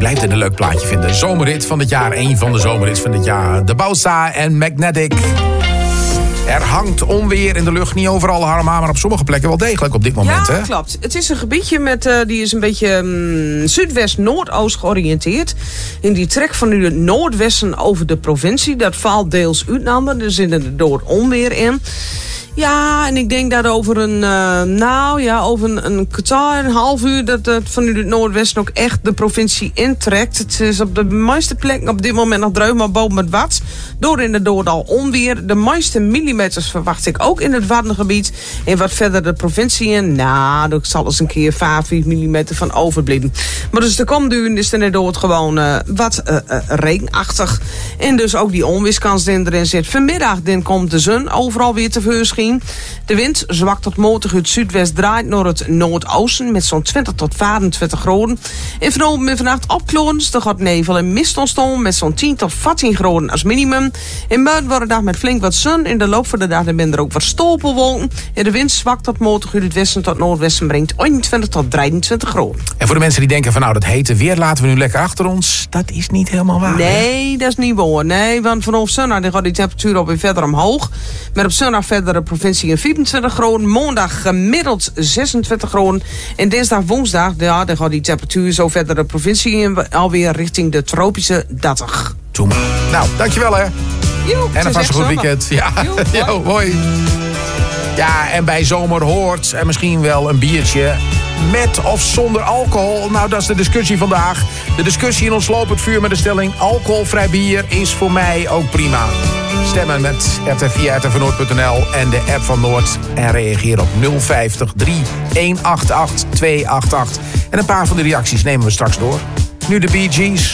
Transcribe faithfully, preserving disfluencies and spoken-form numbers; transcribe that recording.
blijf dit een leuk plaatje vinden. Zomerrit van dit jaar, één van de zomerrits van dit jaar. De Bausa en Magnetic. Er hangt onweer in de lucht, niet overal harma, maar op sommige plekken wel degelijk op dit moment. Ja, hè? Klopt. Het is een gebiedje met, uh, die is een beetje um, zuidwest-noordoost georiënteerd. En die trekt van nu het noordwesten over de provincie. Dat valt deels uitnamen, er zit er door onweer in. Ja, en ik denk dat over een, uh, nou ja, over een, een kwartier, een half uur, dat het vanuit het noordwesten ook echt de provincie intrekt. Het is op de meeste plekken op dit moment nog druim, maar boven het wat. Door in het Doordal onweer. De meeste millimeters verwacht ik ook in het Waddengebied. En wat verder de provincie in, nou, er zal eens een keer vijf millimeter van overblijven. Maar dus de komende uur is er net door het gewoon uh, wat uh, uh, regenachtig. En dus ook die onweerskans die erin zit. Vanmiddag dan komt de zon overal weer tevoorschijn. De wind zwakt tot matig uit het zuidwest, draait naar het noordoosten met zo'n twintig tot vijfentwintig graden. En vanavond en vannacht opklorens, er gaat nevel en mist ontstaan met zo'n tien tot veertien graden als minimum. In buiten wordt de dag met flink wat zon. In de loop van de dag ben er ook wat stolpenwolken. En de wind zwakt tot matig uit het westen tot noordwesten, brengt eenentwintig tot drieëntwintig graden. En voor de mensen die denken van nou, dat hete weer laten we nu lekker achter ons, dat is niet helemaal waar. Nee, hè? Dat is niet waar. Nee, want vanaf zondag dan gaat die temperatuur op weer verder omhoog. Met op zondag verder de provincie in vierentwintig graden. Maandag gemiddeld zesentwintig graden. En dinsdag, woensdag, ja, dan gaat die temperatuur zo verder de provincie in, alweer richting de tropische dertig. Toen. Nou, dankjewel hè. Jo, en een vast goed weekend. Ja, Jo, jo, hoi. Ja, en bij zomer hoort er misschien wel een biertje met of zonder alcohol. Nou, dat is de discussie vandaag. De discussie in ons lopend vuur met de stelling alcoholvrij bier is voor mij ook prima. Stemmen met R T via r t v noord punt n l en de app van Noord. En reageer op nul vijftig drie een acht acht twee acht acht. En een paar van de reacties nemen we straks door. Nu de Bee Gees.